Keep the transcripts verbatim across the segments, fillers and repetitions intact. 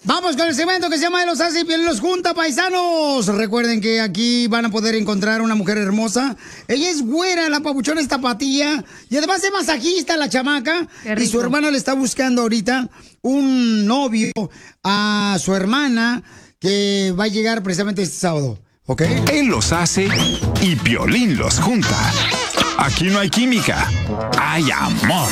Vamos con el segmento que se llama de los hace y Piolín los junta, paisanos. Recuerden que aquí van a poder encontrar una mujer hermosa. Ella es güera, la papuchona es tapatía. Y además es masajista, la chamaca. Y su hermana le está buscando ahorita un novio a su hermana que va a llegar precisamente este sábado. ¿Ok? Él los hace y Piolín los junta. Aquí no hay química, hay amor.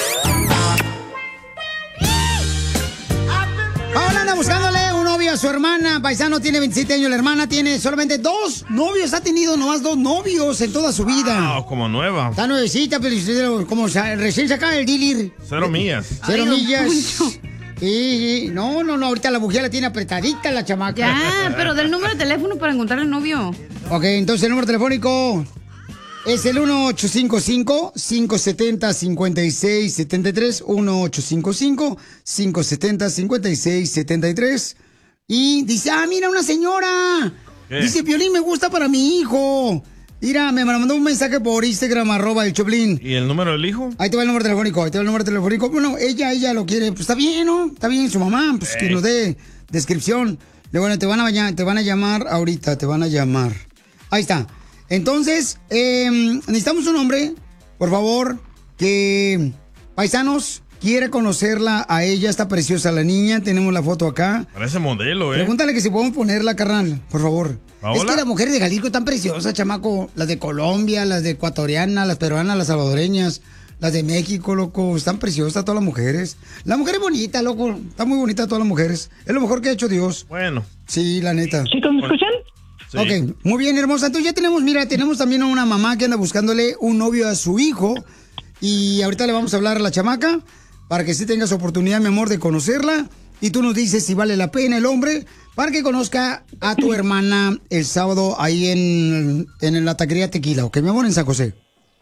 Ahora anda buscándole un novio a su hermana. Paisano tiene veintisiete años, la hermana tiene solamente dos novios. Ha tenido nomás dos novios en toda su vida. Wow, como nueva. Está nuevecita, pero como recién sacada el dealer. Cero millas. Cero Ay, millas. Poncho. Sí, no, no, no, ahorita la mujer la tiene apretadita la chamaca. Ya, pero del número de teléfono para encontrar el novio. Ok, entonces el número telefónico es el uno ocho cinco cinco, cinco siete cero, cinco seis siete tres, uno ocho cinco cinco, cinco siete cero, cinco seis siete tres. Y dice, ah, mira, una señora. ¿Qué? Dice, Piolín me gusta para mi hijo. Mira, me mandó un mensaje por Instagram, arroba el Choplin. ¿Y el número del hijo? Ahí te va el número telefónico, ahí te va el número telefónico. Bueno, ella, ella lo quiere, pues está bien, ¿no? Está bien, su mamá, pues que Ey. nos dé descripción. De bueno, te van a bañar, te van a llamar ahorita, te van a llamar. Ahí está. Entonces, eh, necesitamos un hombre, por favor, que, paisanos, quiere conocerla a ella, está preciosa la niña, tenemos la foto acá. Parece modelo, ¿eh? Pregúntale que si podemos ponerla, carnal, por favor. ¿Paola? Es que las mujeres de Jalisco están preciosas, chamaco. Las de Colombia, las de ecuatorianas, las peruanas, las salvadoreñas, las de México, loco. Están preciosas todas las mujeres. La mujer es bonita, loco. Está muy bonita todas las mujeres. Es lo mejor que ha hecho Dios. Bueno. Sí, la neta. ¿Chicos, me escuchan? Sí. Ok, muy bien, hermosa. Entonces ya tenemos, mira, tenemos también a una mamá que anda buscándole un novio a su hijo. Y ahorita le vamos a hablar a la chamaca para que sí tengas oportunidad, mi amor, de conocerla. Y tú nos dices si vale la pena el hombre para que conozca a tu hermana el sábado ahí en, en la taquería Tequila, ¿ok, mi amor? En San José.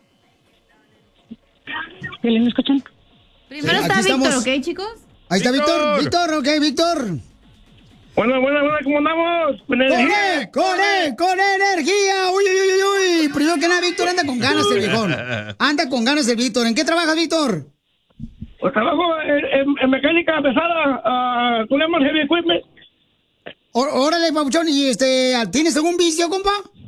¿Me escuchan? Primero Sí, está aquí Víctor, estamos. ¿ok, chicos? Ahí está Víctor. Víctor. Víctor, ok, Víctor. Buenas, buenas, buenas, ¿cómo andamos? Con ¡Con energía. él! ¡Con él! ¡Con energía! ¡Uy, uy, uy, uy! Primero que nada, Víctor anda con ganas el viejón. Anda con ganas el Víctor. ¿En qué trabajas, Víctor? Pues trabajo en, en- en mecánica pesada, uh, con llamas heavy equipment. Ó- Órale, papuchón. ¿Y este, tienes algún vicio, compa?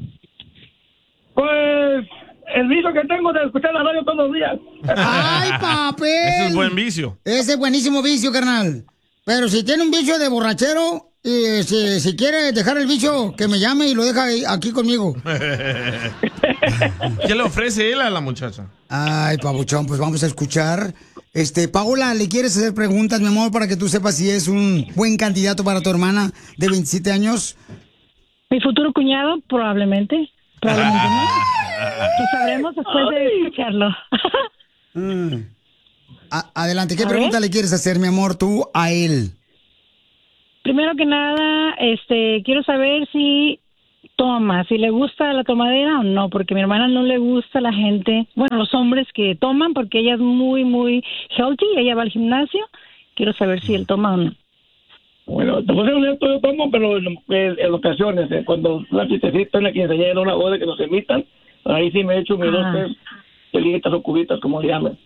Pues el vicio que tengo de escuchar la radio todos los días. ¡Ay, papel! Ese es buen vicio. Ese es buenísimo vicio, carnal. Pero si tiene un vicio de borrachero, y si, si quiere dejar el vicio, que me llame y lo deja ahí- aquí conmigo. ¿Qué le ofrece él a la muchacha? Ay, papuchón, pues vamos a escuchar. Este, Paola, ¿le quieres hacer preguntas, mi amor, para que tú sepas si es un buen candidato para tu hermana de veintisiete años? Mi futuro cuñado, probablemente. Probablemente no. Lo sabremos después de escucharlo. Mm. A- adelante, ¿qué A pregunta ver. le quieres hacer, mi amor, tú a él? Primero que nada, este, quiero saber si toma, si le gusta la tomadera o no, porque a mi hermana no le gusta la gente, bueno, los hombres que toman, porque ella es muy, muy healthy, ella va al gimnasio. Quiero saber si él toma o no. Bueno, te voy a ser honesto, yo tomo, pero en, en- en ocasiones, eh, cuando la chistecita en la quinceañera, una boda que nos invitan, ahí sí me echo mis dos, Ah. tres pelitas o cubitas, como le llaman.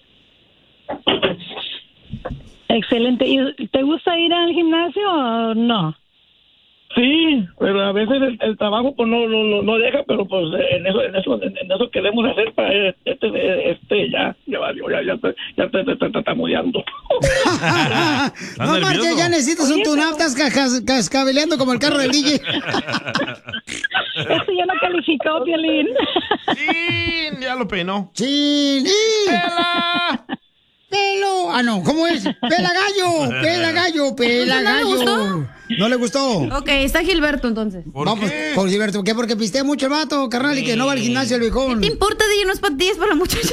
Excelente. ¿Y te gusta ir al gimnasio o no? Sí, pero a veces el, el trabajo pues no, no, no, no deja, pero pues en eso, en eso, en eso queremos hacer para este, este ya, ya valió, ya, ya, te- ya te, te, te, te estamos No marches, ya necesitas un tune-up, estás ca- ca- cascabeleando como el carro del D J. Eso ya no calificó, Piolín. Sí, ya lo peinó. ¡Chin! ¡Y! ¡Pela! ¡Pelo! Ah, no, ¿cómo es? ¡Pela gallo! ¡Pela gallo! ¡Pela ¿No le gallo! gustó? ¿No le gustó? Ok, está Gilberto entonces. ¿Por Vamos, qué? con Gilberto. ¿Qué? Porque pistea mucho el vato, carnal, y que no va al gimnasio el viejón. ¿Qué te importa, D J? No es para ti, es para la muchacha.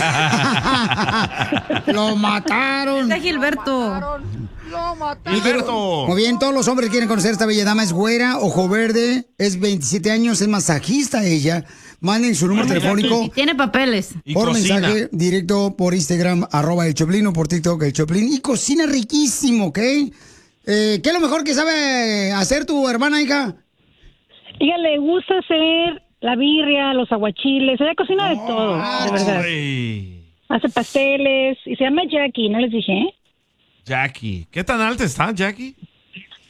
Lo mataron. Está Gilberto. Gilberto. Muy bien, todos los hombres quieren conocer a esta bella dama. Es güera, ojo verde, es veintisiete años, es masajista ella. Manden su número telefónico Y tiene papeles. Y por cocina. mensaje directo por Instagram, arroba el Choplin, o por TikTok el Choplin. Y cocina riquísimo, ¿ok? Eh, ¿Qué es lo mejor que sabe hacer tu hermana, hija? Ella le gusta hacer la birria, los aguachiles, ella cocina de todo, de verdad. Ay, Hace pasteles y se llama Jackie, ¿no les dije? ¿eh? Jackie. ¿Qué tan alta está, Jackie?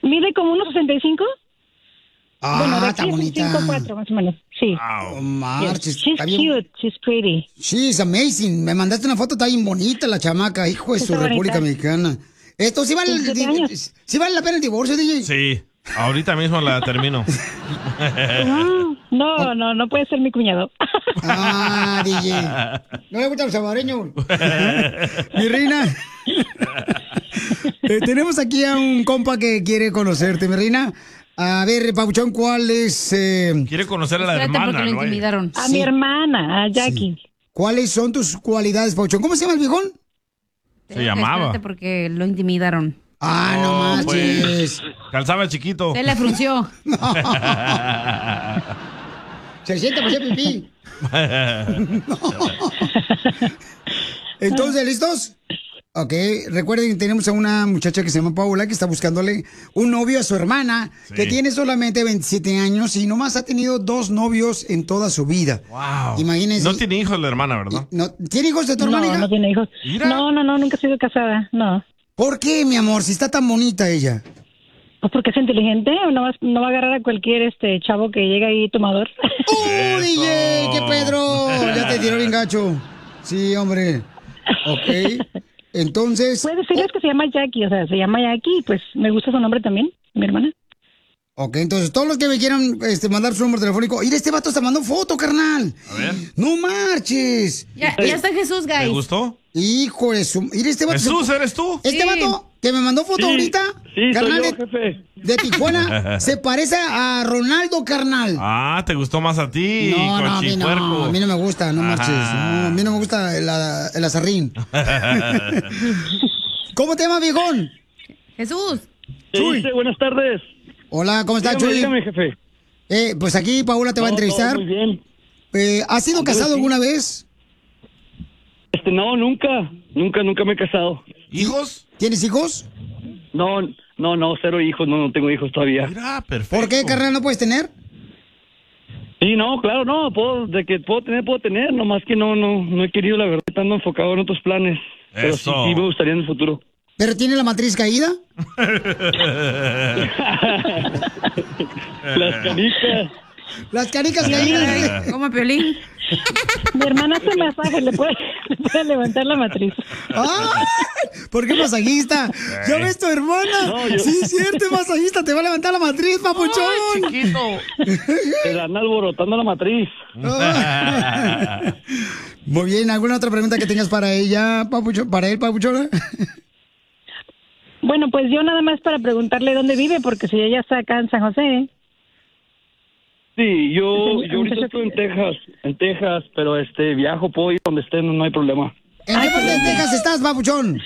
Mide como unos sesenta y cinco. Ah, bueno, de está aquí es bonita. cinco cuatro, más o menos. Sí. Oh, marches, She's está bien. cute, she's pretty. She's amazing. Me mandaste una foto, está bien bonita la chamaca, hijo de su Está República bonita. Mexicana. Esto sí vale, veintisiete el- años. sí vale la pena el divorcio, D J. Sí, ahorita mismo la termino. No, no, no puede ser mi cuñado. Ah, D J. No le gusta el salvadoreño. Mi reina. Eh, tenemos aquí a un compa que quiere conocerte, mi reina. A ver, Pabuchón, ¿cuál es? eh, Quiere conocer a la Espérate, hermana, porque lo ¿no? intimidaron. A Sí. mi hermana, a Jackie. ¿Cuáles son tus cualidades, Pabuchón? ¿Cómo se llama el viejón? Se llamaba. Espérate, porque lo intimidaron. Ah, no Oh, manches. pues, calzaba chiquito. Se le frunció. Se siente para hacer pipí. Entonces, ¿listos? Ok, recuerden que tenemos a una muchacha que se llama Paula que está buscándole un novio a su hermana, Sí. que tiene solamente veintisiete años y nomás ha tenido dos novios en toda su vida. Wow. Imagínense. No tiene hijos la hermana, ¿verdad? No, ¿tiene hijos de tu hermana? No, hija? no tiene hijos. Mira. No, no, no, nunca he sido casada, no. ¿Por qué, mi amor, si está tan bonita ella? Pues porque es inteligente, no va, no va a agarrar a cualquier este chavo que llega ahí tomador. ¡Oh, Eso. D J! ¡Qué Pedro! Ya te tiró bien gacho. Sí, hombre. Ok. Entonces... Puede decirles que se llama Jackie, o sea, se llama Jackie, y pues me gusta su nombre también, mi hermana. Ok, entonces todos los que me quieran este, mandar su número telefónico. Mira, este vato está mandando foto, carnal. A ver. ¡No marches! Ya, ya está Jesús, ¿Te guys. gustó? Hijo de su... Mira, este vato... Jesús, se- ¿eres tú? Este Sí. vato que me mandó foto Sí, ahorita, sí, soy carnal, yo, de, jefe. de Tijuana, se parece a Ronaldo, carnal. Ah, ¿te gustó más a ti, no, no, a mí no, cochipuerco? a mí no me gusta, no Ajá. marches. No, a mí no me gusta el, a- el azarrín. ¿Cómo te llamas, viejón? Jesús. ¿Qué Chuy. dice? Buenas tardes. Hola, ¿cómo estás, Dígame, Chuy? dígame, jefe. Eh, pues aquí Paula te va a No, entrevistar. todo muy bien. Eh, ¿Has sido Hombre, casado sí. alguna vez? Este, no, nunca. Nunca, nunca me he casado. ¿Hijos? ¿Tienes hijos? No, no, no, cero hijos. No, no tengo hijos todavía. Mira, perfecto. ¿Por qué, carnal, no puedes tener? Sí, no, claro, no. Puedo, de que puedo tener, puedo tener. Nomás que no, no, no he querido, la verdad, estando enfocado en otros planes. Pero sí, Eso. sí me gustaría en el futuro. ¿Pero tiene la matriz caída? Las canicas. Las canicas caídas. Como Piolín. Mi hermana hace masaje, le puede, le puede levantar la matriz. ¡Ay! ¿Por qué masajista? ¿Ya ves tu hermana? No, yo- Sí, es cierto, es masajista. Te va a levantar la matriz, papuchón. Chiquito. Te dan alborotando la matriz. Muy bien, ¿alguna otra pregunta que tengas para ella, papuchón? ¿Para él, papuchona? Bueno, pues yo nada más para preguntarle dónde vive, porque si ella está acá en San José. Sí, yo, Sí, yo ahorita muchacho estoy en que- Texas, en Texas, pero este viajo, puedo ir donde esté, no, no hay problema. ¿En qué parte de Texas estás, papuchón?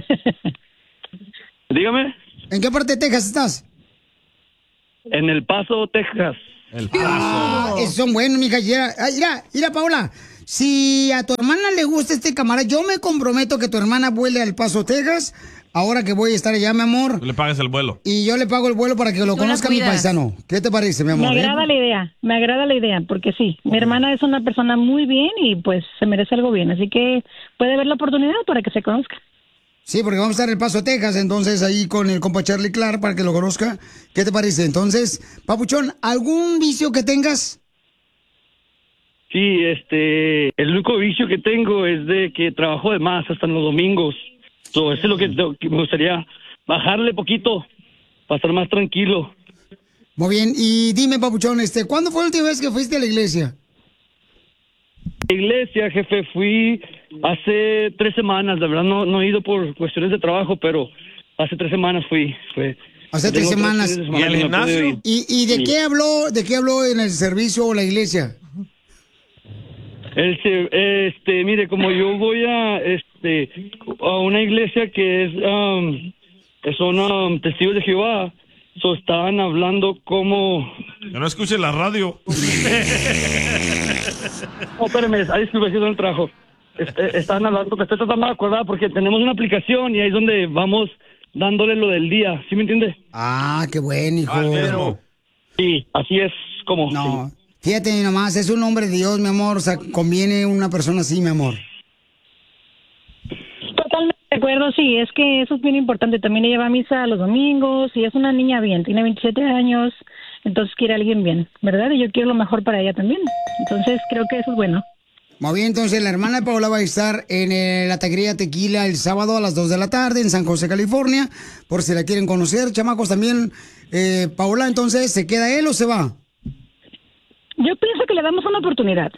Dígame, ¿En qué parte de Texas estás? en El Paso, Texas. El paso. Ah, esos son buenos, mija. Mira, ah, mira, mira, Paula. Si a tu hermana le gusta este camarada, yo me comprometo que tu hermana vuele al Paso, Texas. Ahora que voy a estar allá, mi amor. Le pagas el vuelo. Y yo le pago el vuelo para que lo Tú la conozca mi cuidas. paisano. ¿Qué te parece, mi Me amor? eh? agrada la idea, me agrada la idea, porque sí, mi hermana es una persona muy bien y pues se merece algo bien, así que puede ver la oportunidad para que se conozca. Sí, porque vamos a estar en El Paso, Texas, entonces ahí con el compa Charlie Clark para que lo conozca. ¿Qué te parece? Entonces, papuchón, ¿algún vicio que tengas? Sí, este, el único vicio que tengo es de que trabajo de más hasta en los domingos. So, eso es lo que, lo que me gustaría bajarle poquito para estar más tranquilo. Muy bien, y dime, papuchón, este, ¿cuándo fue la última vez que fuiste a la iglesia? Iglesia, jefe, fui hace tres semanas, la verdad no, no he ido por cuestiones de trabajo, pero hace tres semanas fui. Fue, Hace tres tengo semanas. fines de ¿Y el semana que no puedo gimnasio? ir. ¿Y, y de Sí. qué habló, de qué habló en el servicio o la iglesia? El, se- este, mire, como yo voy a, este, a una iglesia que es, um, que son um, testigos de Jehová, so estaban hablando como, Que no escuche la radio. oh, espérame, ahí disculpe, estoy en el trabajo. Este, estaban hablando, que estoy tratando de acordar porque tenemos una aplicación y ahí es donde vamos dándole lo del día, ¿sí me entiende? Ah, qué bueno, hijo. Al mismo. Sí, así es como. No, sí. fíjate nomás, es un hombre de Dios, mi amor, o sea, conviene una persona así, mi amor. Totalmente de acuerdo, sí, es que eso es bien importante. También ella va a misa los domingos y es una niña bien, tiene veintisiete años, entonces quiere a alguien bien, ¿verdad? Y yo quiero lo mejor para ella también. Entonces creo que eso es bueno. Muy bien, entonces la hermana de Paola va a estar en eh, la taquería Tequila el sábado a las dos de la tarde en San José, California, por si la quieren conocer. Chamacos, también, eh, Paola, entonces, ¿se queda él o se va? Yo pienso que le damos una oportunidad.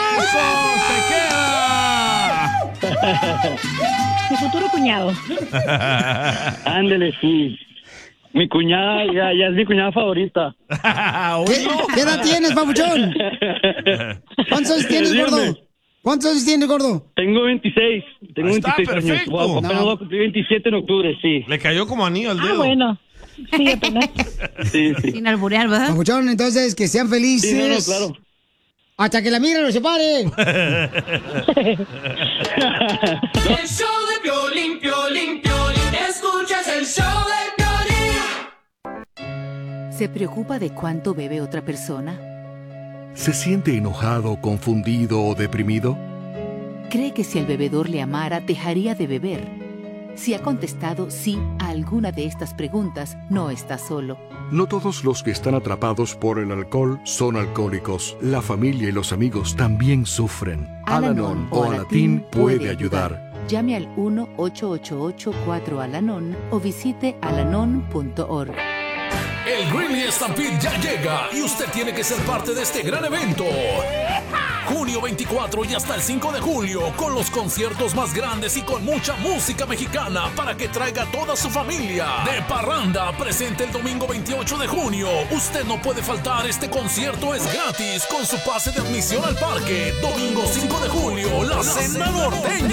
¡Ah, ¡Se queda! Mi futuro cuñado. Ándele, sí. Mi cuñada, ya, ya es mi cuñada favorita. ¿Qué, ¿Qué edad tienes, papuchón? ¿Cuántos años tienes, Dígame. gordo? ¿Cuántos años tienes, gordo? Tengo veintiséis. Tengo Ahí está, veintiséis años. perfecto. Wow, apenas No. voy a cumplir veintisiete en octubre, sí. Le cayó como anillo al Ah, dedo. bueno. Sí, apenas. Sí, sí. Sin alburear, ¿verdad? Papuchón, entonces, que sean felices. Sí, no, no, claro. Hasta que la miren o se pare. El show de Piolín, Piolín, Piolín. Escuchas el show de Piolín. ¿Se preocupa de cuánto bebe otra persona? ¿Se siente enojado, confundido o deprimido? ¿Cree que si el bebedor le amara, dejaría de beber? Si ha contestado sí a alguna de estas preguntas, no está solo. No todos los que están atrapados por el alcohol son alcohólicos. La familia y los amigos también sufren. Al-Anon o Alatín puede ayudar. Llame al uno ocho ocho ocho cuatro Al-Anon o visite alanon punto org. El Greeley Stampede ya llega y usted tiene que ser parte de este gran evento. Junio veinticuatro y hasta el cinco de julio, con los conciertos más grandes y con mucha música mexicana para que traiga a toda su familia. De Parranda, presente el domingo veintiocho de junio. Usted no puede faltar, este concierto es gratis con su pase de admisión al parque. Domingo cinco de julio, la Cena Norteña.